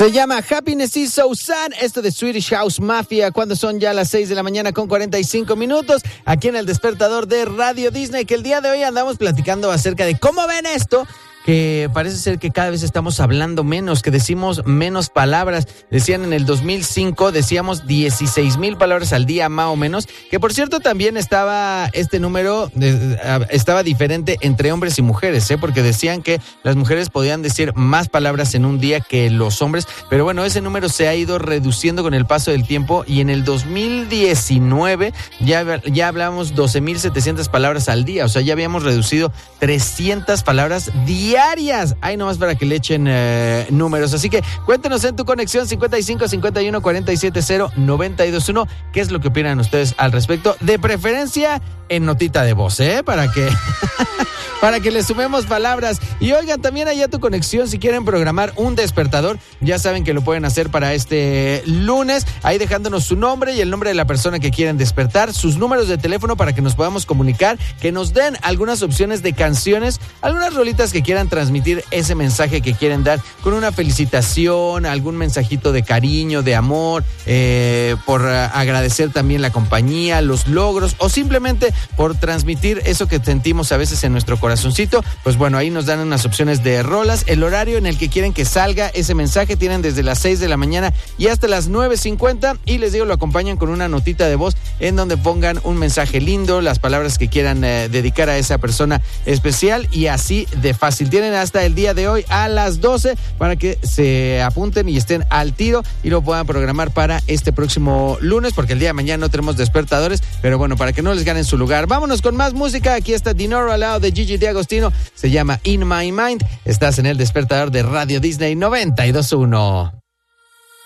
Se llama Happiness is So Sad, esto de Swedish House Mafia, cuando son ya las 6 de la mañana con 45 minutos, aquí en el despertador de Radio Disney, que el día de hoy andamos platicando acerca de cómo ven esto, que parece ser que cada vez estamos hablando menos, que decimos menos palabras. Decían en el 2005, decíamos 16,000 palabras al día más o menos, que por cierto también estaba este número, estaba diferente entre hombres y mujeres, porque decían que las mujeres podían decir más palabras en un día que los hombres, pero bueno, ese número se ha ido reduciendo con el paso del tiempo y en el 2019 ya hablamos 12,700 palabras al día, o sea, ya habíamos reducido 300 palabras diarias. Ahí nomás para que le echen números. Así que cuéntenos en tu conexión 55 51 47 0 92 1 qué es lo que opinan ustedes al respecto. De preferencia en notita de voz, para que para que le sumemos palabras. Y oigan, también allá tu conexión, si quieren programar un despertador, ya saben que lo pueden hacer para este lunes, ahí dejándonos su nombre y el nombre de la persona que quieren despertar, sus números de teléfono para que nos podamos comunicar, que nos den algunas opciones de canciones, algunas rolitas que quieran transmitir ese mensaje que quieren dar, con una felicitación, algún mensajito de cariño, de amor, por agradecer también la compañía, los logros, o simplemente por transmitir eso que sentimos a veces en nuestro corazoncito. Pues bueno, ahí nos dan unas opciones de rolas, el horario en el que quieren que salga ese mensaje, tienen desde las 6 de la mañana y hasta las 9:50, y les digo, lo acompañan con una notita de voz en donde pongan un mensaje lindo, las palabras que quieran dedicar a esa persona especial, y así de fácil. Tienen hasta el día de hoy a las 12 para que se apunten y estén al tiro y lo puedan programar para este próximo lunes, porque el día de mañana no tenemos despertadores, pero bueno, para que no les ganen su lugar. Vámonos con más música. Aquí está Dinoro al lado de Gigi D'Agostino, se llama In My Mind. Estás en el despertador de Radio Disney 92.1.